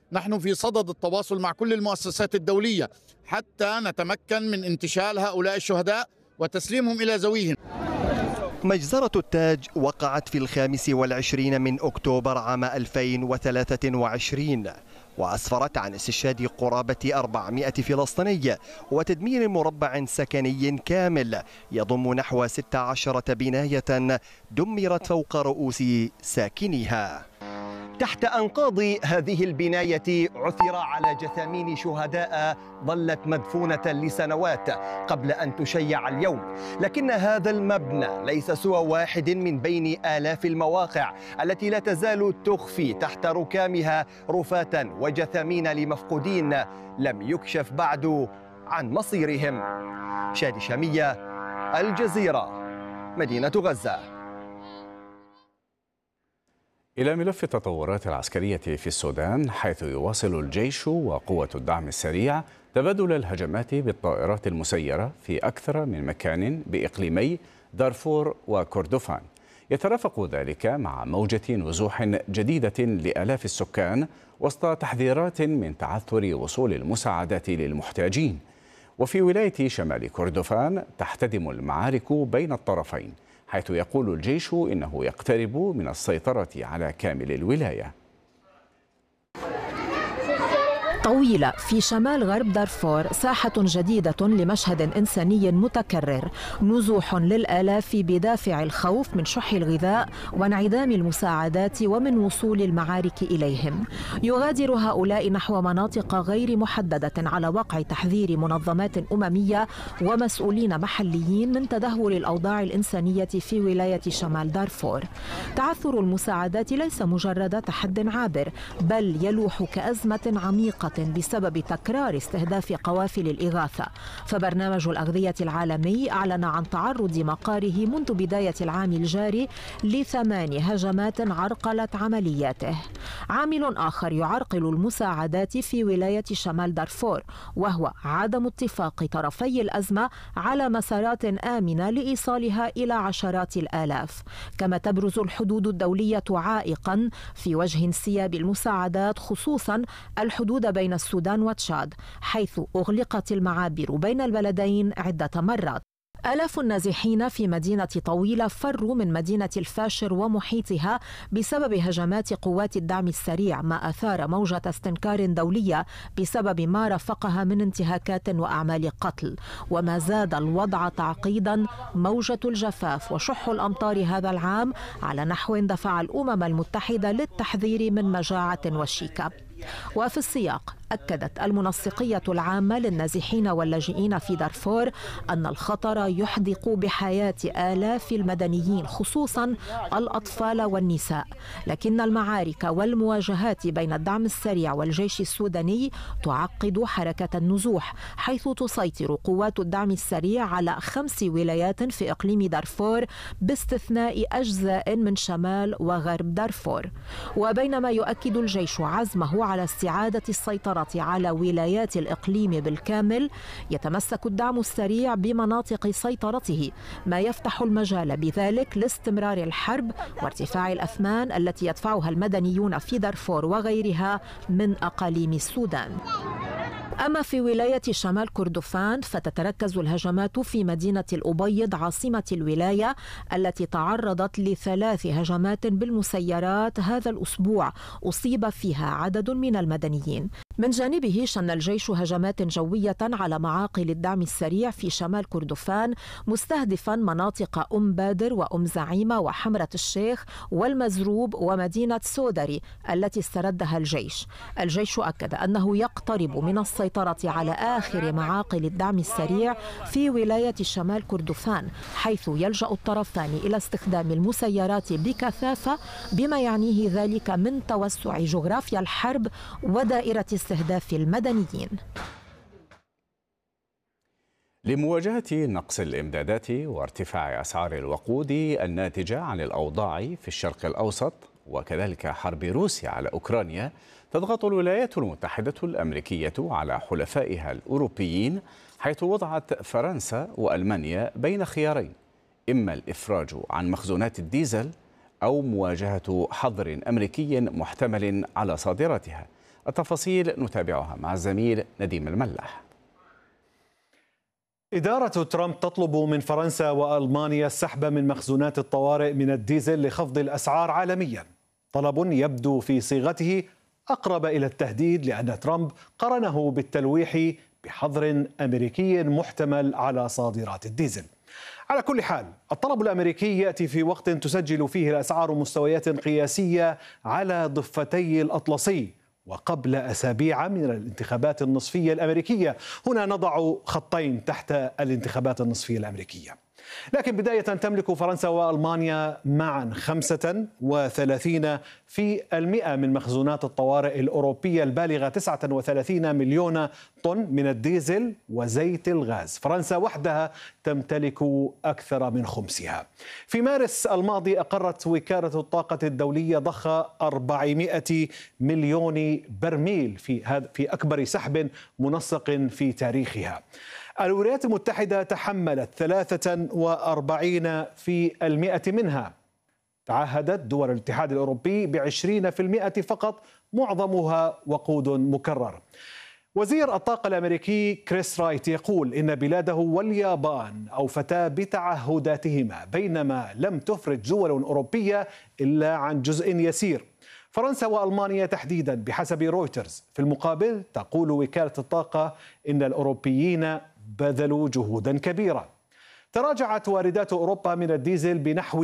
نحن في صدد التواصل مع كل المؤسسات الدولية حتى نتمكن من انتشال هؤلاء الشهداء وتسليمهم إلى ذويهم. مجزرة التاج وقعت في 25 من أكتوبر عام 2023 وأسفرت عن استشهاد قرابة 400 فلسطيني وتدمير مربع سكني كامل يضم نحو 16 بناية دمرت فوق رؤوس ساكنيها. تحت أنقاض هذه البناية عثر على جثامين شهداء ظلت مدفونة لسنوات قبل أن تشيع اليوم، لكن هذا المبنى ليس سوى واحد من بين آلاف المواقع التي لا تزال تخفي تحت ركامها رفاة وجثامين لمفقودين لم يكشف بعد عن مصيرهم. شادي شامية، الجزيرة، مدينة غزة. إلى ملف التطورات العسكرية في السودان، حيث يواصل الجيش وقوة الدعم السريع تبادل الهجمات بالطائرات المسيرة في أكثر من مكان بإقليمي دارفور وكردفان. يترافق ذلك مع موجة نزوح جديدة لآلاف السكان وسط تحذيرات من تعثر وصول المساعدات للمحتاجين. وفي ولاية شمال كردفان تحتدم المعارك بين الطرفين، حيث يقول الجيش إنه يقترب من السيطرة على كامل الولاية. طويلة في شمال غرب دارفور، ساحة جديدة لمشهد إنساني متكرر، نزوح للآلاف بدافع الخوف من شح الغذاء وانعدام المساعدات ومن وصول المعارك إليهم. يغادر هؤلاء نحو مناطق غير محددة على وقع تحذير منظمات أممية ومسؤولين محليين من تدهور الأوضاع الإنسانية في ولاية شمال دارفور. تعثر المساعدات ليس مجرد تحد عابر، بل يلوح كأزمة عميقة بسبب تكرار استهداف قوافل الإغاثة. فبرنامج الأغذية العالمي أعلن عن تعرض مقاره منذ بداية العام الجاري ل8 هجمات عرقلت عملياته. عامل آخر يعرقل المساعدات في ولاية شمال دارفور وهو عدم اتفاق طرفي الأزمة على مسارات آمنة لإيصالها إلى عشرات الآلاف. كما تبرز الحدود الدولية عائقا في وجه انسياب المساعدات، خصوصا الحدود بين السودان وتشاد، حيث أغلقت المعابر بين البلدين عدة مرات. آلاف النازحين في مدينة طويلة فروا من مدينة الفاشر ومحيطها بسبب هجمات قوات الدعم السريع، ما أثار موجة استنكار دولية بسبب ما رافقها من انتهاكات وأعمال قتل. وما زاد الوضع تعقيدا موجة الجفاف وشح الأمطار هذا العام، على نحو دفع الأمم المتحدة للتحذير من مجاعة وشيكة. وفي السياق أكدت المنسقية العامة للنازحين واللاجئين في دارفور أن الخطر يحدق بحياة آلاف المدنيين، خصوصا الأطفال والنساء، لكن المعارك والمواجهات بين الدعم السريع والجيش السوداني تعقد حركة النزوح، حيث تسيطر قوات الدعم السريع على 5 ولايات في إقليم دارفور باستثناء أجزاء من شمال وغرب دارفور. وبينما يؤكد الجيش عزمه على استعادة السيطرة على ولايات الإقليم بالكامل، يتمسك الدعم السريع بمناطق سيطرته، ما يفتح المجال بذلك لاستمرار الحرب وارتفاع الأثمان التي يدفعها المدنيون في دارفور وغيرها من أقاليم السودان. أما في ولاية شمال كردفان فتتركز الهجمات في مدينة الأبيض عاصمة الولاية، التي تعرضت ل3 هجمات بالمسيرات هذا الأسبوع أصيب فيها عدد من المدنيين. من جانبه شن الجيش هجمات جوية على معاقل الدعم السريع في شمال كردفان، مستهدفا مناطق بادر زعيمة وحمرة الشيخ والمزروب ومدينة سودري التي استردها الجيش. الجيش أكد أنه يقترب من السيطرة على آخر معاقل الدعم السريع في ولاية شمال كردفان، حيث يلجأ الطرفان إلى استخدام المسيرات بكثافة، بما يعنيه ذلك من توسع جغرافيا الحرب ودائرة استهداف المدنيين. لمواجهة نقص الإمدادات وارتفاع أسعار الوقود الناتجة عن الأوضاع في الشرق الأوسط وكذلك حرب روسيا على أوكرانيا، تضغط الولايات المتحدة الأمريكية على حلفائها الأوروبيين، حيث وضعت فرنسا وألمانيا بين خيارين: إما الإفراج عن مخزونات الديزل أو مواجهة حظر أمريكي محتمل على صادراتها. التفاصيل نتابعها مع الزميل نديم الملاح. إدارة ترامب تطلب من فرنسا وألمانيا السحب من مخزونات الطوارئ من الديزل لخفض الأسعار عالميا، طلب يبدو في صيغته أقرب إلى التهديد، لأن ترامب قرنه بالتلويح بحظر أمريكي محتمل على صادرات الديزل. على كل حال، الطلب الأمريكي يأتي في وقت تسجل فيه الأسعار مستويات قياسية على ضفتي الأطلسي، وقبل أسابيع من الانتخابات النصفية الأمريكية. هنا نضع خطين تحت الانتخابات النصفية الأمريكية. لكن بداية تملك فرنسا وألمانيا معا 35% من مخزونات الطوارئ الأوروبية البالغة 39 مليون طن من الديزل وزيت الغاز. فرنسا وحدها تمتلك أكثر من خمسها. في مارس الماضي أقرت وكالة الطاقة الدولية ضخ 400 مليون برميل في أكبر سحب منسق في تاريخها. الولايات المتحدة تحملت 43% منها. تعهدت دول الاتحاد الأوروبي ب20% فقط، معظمها وقود مكرر. وزير الطاقة الأمريكي كريس رايت يقول إن بلاده واليابان أوفتا بتعهداتهما، بينما لم تفرج دول أوروبية إلا عن جزء يسير. فرنسا وألمانيا تحديدا بحسب رويترز. في المقابل تقول وكالة الطاقة إن الأوروبيين بذلوا جهودا كبيرة. تراجعت واردات أوروبا من الديزل بنحو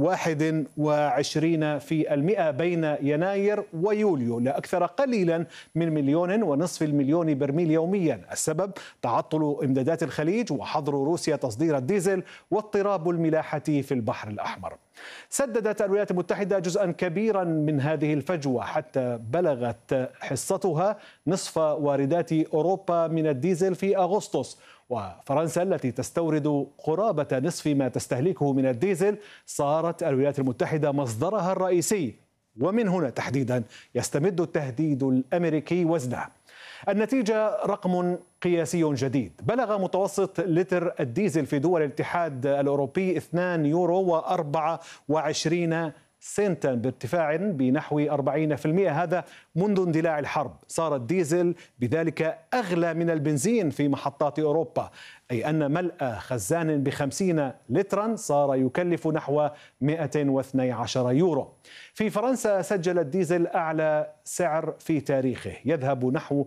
21% بين يناير ويوليو، لأكثر قليلا من 1.5 مليون برميل يوميا. السبب تعطل إمدادات الخليج وحظر روسيا تصدير الديزل واضطراب الملاحة في البحر الأحمر. سددت الولايات المتحدة جزءا كبيرا من هذه الفجوة حتى بلغت حصتها نصف واردات أوروبا من الديزل في أغسطس. وفرنسا التي تستورد قرابة نصف ما تستهلكه من الديزل صارت الولايات المتحدة مصدرها الرئيسي، ومن هنا تحديدا يستمد التهديد الأمريكي وزنه. النتيجة رقم قياسي جديد. بلغ متوسط لتر الديزل في دول الاتحاد الأوروبي 2 يورو و24 سنتا، بارتفاع بنحو 40%. هذا منذ اندلاع الحرب. صار الديزل بذلك أغلى من البنزين في محطات أوروبا، أي أن ملء خزان ب50 لترا صار يكلف نحو 112 يورو. في فرنسا سجل الديزل أعلى سعر في تاريخه، يذهب نحو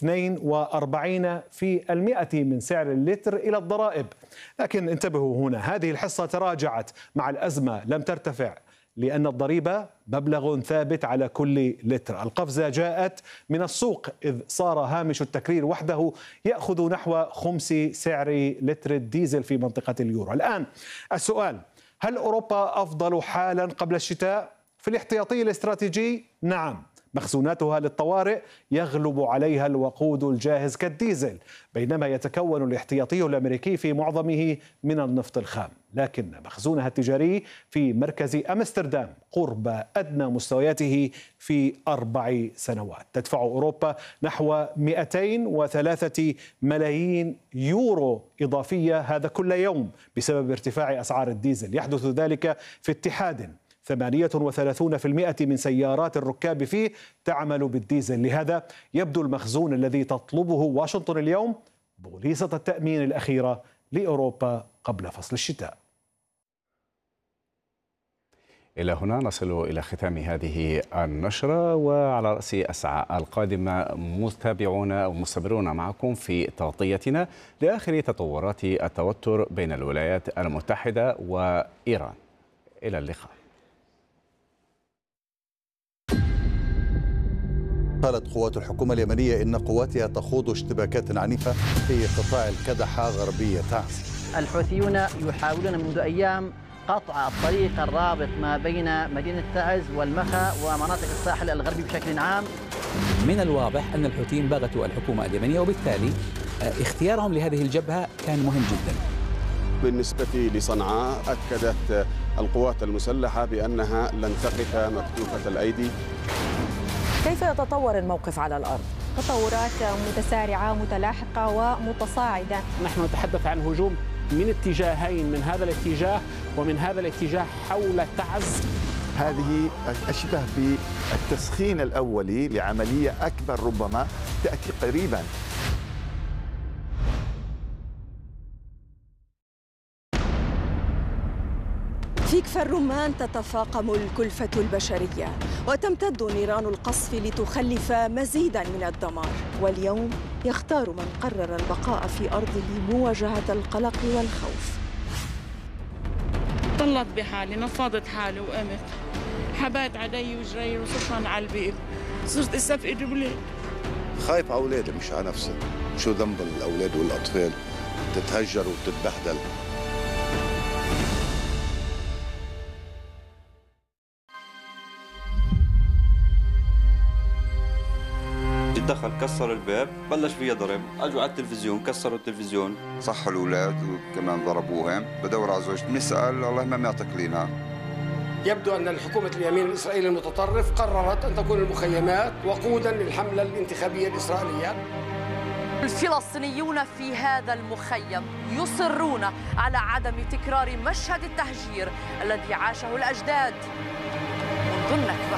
42% من سعر اللتر إلى الضرائب. لكن انتبهوا هنا، هذه الحصة تراجعت مع الأزمة، لم ترتفع، لأن الضريبة مبلغ ثابت على كل لتر. القفزة جاءت من السوق، إذ صار هامش التكرير وحده يأخذ نحو خمس سعر لتر الديزل في منطقة اليورو. الآن السؤال: هل أوروبا أفضل حالا قبل الشتاء؟ في الاحتياطي الاستراتيجي نعم، مخزوناتها للطوارئ يغلب عليها الوقود الجاهز كالديزل، بينما يتكون الاحتياطي الأمريكي في معظمه من النفط الخام. لكن مخزونها التجاري في مركز أمستردام قرب أدنى مستوياته في 4 سنوات. تدفع أوروبا نحو 203 ملايين يورو إضافية هذا كل يوم بسبب ارتفاع أسعار الديزل. يحدث ذلك في اتحاد 38% من سيارات الركاب فيه تعمل بالديزل. لهذا يبدو المخزون الذي تطلبه واشنطن اليوم بوليصة التأمين الأخيرة لأوروبا قبل فصل الشتاء. إلى هنا نصل إلى ختام هذه النشرة، وعلى رأس الساعة القادمة مستمرون معكم في تغطيتنا لآخر تطورات التوتر بين الولايات المتحدة وإيران. إلى اللقاء. قالت قوات الحكومة اليمنية إن قواتها تخوض اشتباكات عنيفة في قطاع الكدحة غربية تعز. الحوثيون يحاولون منذ أيام قطع الطريق الرابط ما بين مدينة تعز والمخا ومناطق الساحل الغربي بشكل عام. من الواضح أن الحوثيين بغتوا الحكومة اليمنية، وبالتالي اختيارهم لهذه الجبهة كان مهم جدا. بالنسبة لصنعاء أكدت القوات المسلحة بأنها لن تقف مكتوفة الأيدي. كيف يتطور الموقف على الأرض؟ تطورات متسارعة متلاحقة ومتصاعدة. نحن نتحدث عن هجوم من اتجاهين، من هذا الاتجاه ومن هذا الاتجاه حول تعز. هذه أشبه بالتسخين الأولي لعملية أكبر ربما تأتي قريبا. في كفر الرمان تتفاقم الكلفة البشرية وتمتد نيران القصف لتخلف مزيدا من الدمار، واليوم يختار من قرر البقاء في أرضه مواجهة القلق والخوف. طلت بحالي، نفضت حالي وقمت، حبات علي وجري وصرت على البيت، صرت استفقد اولاد. خايف على اولادي مش على نفسي، شو ذنب الاولاد والاطفال تتهجر وتتبهدل. دخل كسر الباب، بلش فيها ضرب، اجوا على التلفزيون كسروا التلفزيون، صحوا الاولاد وكمان ضربوهم. بدور على زوجتي بنسال الله ما معطيك لينا. يبدو ان الحكومه اليمين الاسرائيلي المتطرف قررت ان تكون المخيمات وقودا للحمله الانتخابيه الاسرائيليه. الفلسطينيون في هذا المخيم يصرون على عدم تكرار مشهد التهجير الذي عاشه الاجداد منذ النكبه.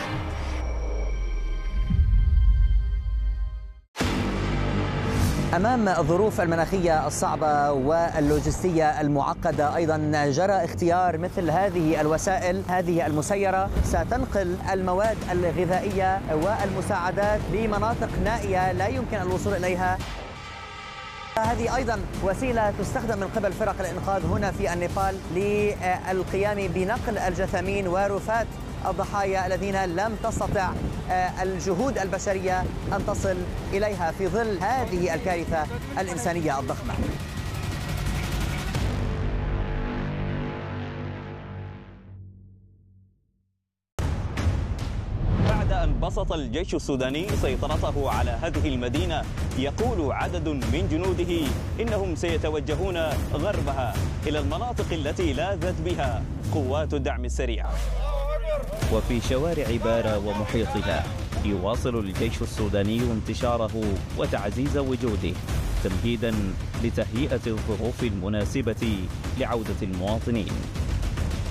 أمام الظروف المناخية الصعبة واللوجستية المعقدة أيضا جرى اختيار مثل هذه الوسائل، هذه المسيرة ستنقل المواد الغذائية والمساعدات لمناطق نائية لا يمكن الوصول إليها. هذه أيضا وسيلة تستخدم من قبل فرق الإنقاذ هنا في النيبال للقيام بنقل الجثامين ورفات الضحايا الذين لم تستطع الجهود البشرية أن تصل إليها في ظل هذه الكارثة الإنسانية الضخمة. بعد أن بسط الجيش السوداني سيطرته على هذه المدينة، يقول عدد من جنوده إنهم سيتوجهون غربها إلى المناطق التي لاذت بها قوات الدعم السريع. وفي شوارع بارا ومحيطها يواصل الجيش السوداني انتشاره وتعزيز وجوده تمهيدا لتهيئة الظروف المناسبة لعودة المواطنين.